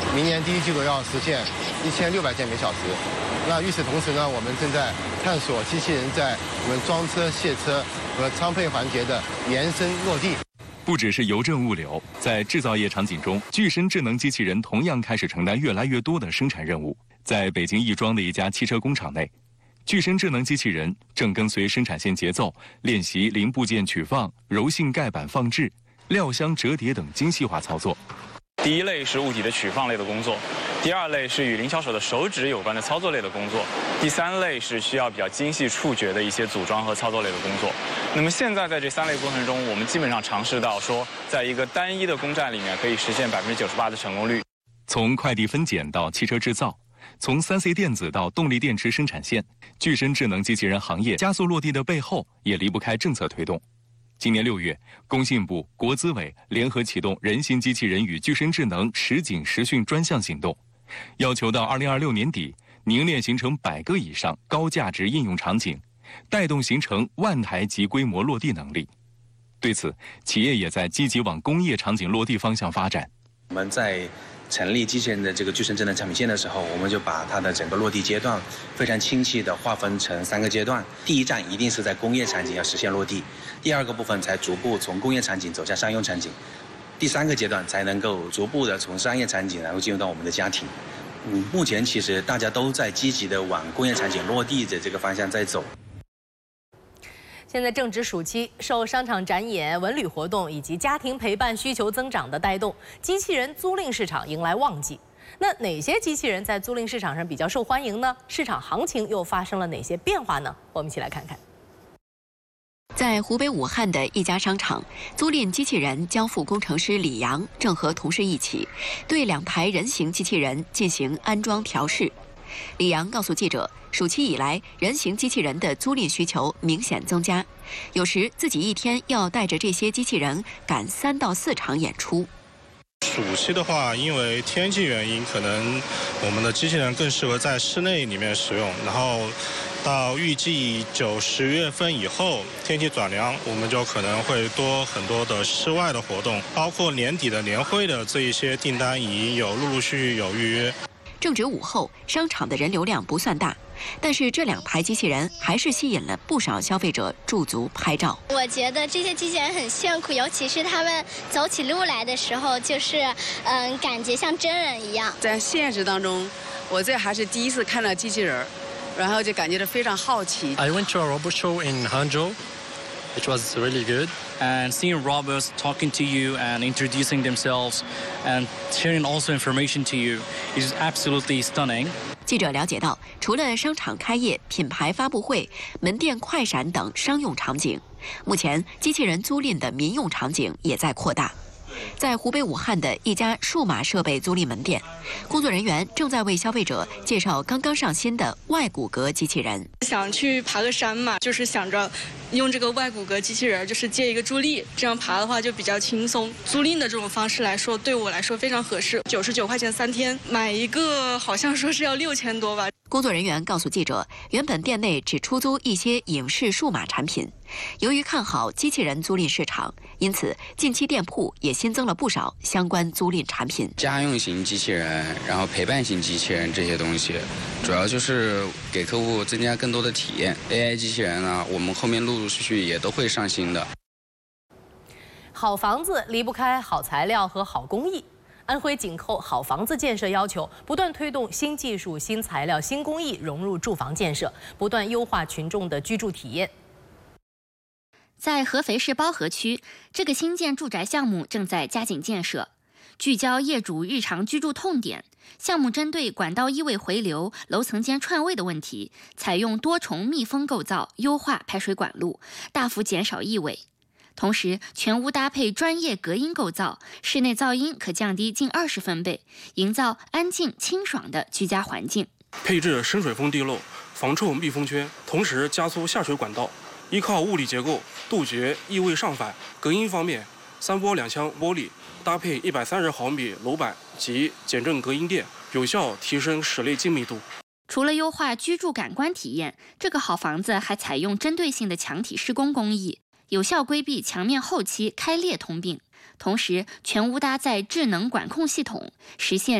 明年第一季度要实现1600件每小时。那与此同时呢，我们正在探索机器人在我们装车、卸车和仓配环节的延伸落地。 不只是邮政物流，在制造业场景中，具身智能机器人同样开始承担越来越多的生产任务。在北京亦庄的一家汽车工厂内，具身智能机器人正跟随生产线节奏练习零部件取放、柔性盖板放置、料箱折叠等精细化操作。 第一类是物体的取放类的工作，第二类是与灵巧手的手指有关的操作类的工作，第三类是需要比较精细触觉的一些组装和操作类的工作。那么现在在这3类过程中，我们基本上尝试到说，在一个单一的工站里面可以实现98%的成功率。 从快递分拣到汽车制造，从3C 电子到动力电池生产线，具身智能机器人行业加速落地的背后，也离不开政策推动。今年6月，工信部、国资委联合启动人形机器人与具身智能实警实训专项行动，要求到2026年底凝练形成100个以上高价值应用场景，带动形成10000台级规模落地能力。对此，企业也在积极往工业场景落地方向发展。 我们在成立机器人的这个具身智能产品线的时候，我们就把它的整个落地阶段非常清晰地划分成3个阶段。第一站一定是在工业场景要实现落地，第2个部分才逐步从工业场景走向商用场景，第3个阶段才能够逐步的从商业场景然后进入到我们的家庭。目前其实大家都在积极的往工业场景落地的这个方向在走。 现在正值暑期，受商场展演、文旅活动以及家庭陪伴需求增长的带动，机器人租赁市场迎来旺季。那哪些机器人在租赁市场上比较受欢迎呢？市场行情又发生了哪些变化呢？我们一起来看看。 在湖北武汉的一家商场，租赁机器人交付工程师李阳正和同事一起，对2台人形机器人进行安装调试。李阳告诉记者，暑期以来，人形机器人的租赁需求明显增加，有时自己一天要带着这些机器人赶3到4场演出。 暑期的话，因为天气原因，可能我们的机器人更适合在室内里面使用。然后到预计9、10月份以后，天气转凉，我们就可能会多很多的室外的活动，包括年底的年会的这一些订单已经有陆陆续续有预约。 正值午后，商场的人流量不算大，但是这2台机器人还是吸引了不少消费者驻足拍照。 我觉得这些机器人很炫酷，尤其是他们走起路来的时候，就是感觉像真人一样。 在现实当中，我这还是第一次看到机器人，然后就感觉到非常好奇。 I went to a robot show in Hangzhou. It was really good. And seeing robots talking to you and introducing themselves and sharing also information to you is absolutely stunning. 记者了解到，除了商场开业、品牌发布会、门店快闪等商用场景，目前机器人租赁的民用场景也在扩大。在湖北武汉的一家数码设备租赁门店，工作人员正在为消费者介绍刚刚上新的外骨骼机器人。 想去爬个山嘛，就是想着用这个外骨骼机器人，就是借一个助力，这样爬的话就比较轻松。租赁的这种方式来说，对我来说非常合适，99块钱3天，买一个好像说是要6000多吧。 工作人员告诉记者，原本店内只出租一些影视数码产品，由于看好机器人租赁市场，因此近期店铺也新增了不少相关租赁产品。 家用型机器人，然后陪伴型机器人这些东西，主要就是给客户增加更多的体验。AI 机器人呢，我们后面陆陆续续也都会上新的。 好房子离不开好材料和好工艺。安徽紧扣好房子建设要求，不断推动新技术、新材料、新工艺融入住房建设，不断优化群众的居住体验。 在合肥市包河区，这个新建住宅项目正在加紧建设，聚焦业主日常居住痛点。项目针对管道异味回流、楼层间串味的问题，采用多重密封构造，优化排水管路，大幅减少异味。同时，全屋搭配专业隔音构造，室内噪音可降低近20分贝，营造安静清爽的居家环境。 配置深水封地漏、防臭密封圈，同时加粗下水管道，依靠物理结构杜绝异味上返。隔音方面，3波2腔玻璃搭配130毫米楼板及减震隔音垫，有效提升室内静谧度。 除了优化居住感官体验，这个好房子还采用针对性的墙体施工工艺，有效规避墙面后期开裂通病。同时，全屋搭载智能管控系统，实现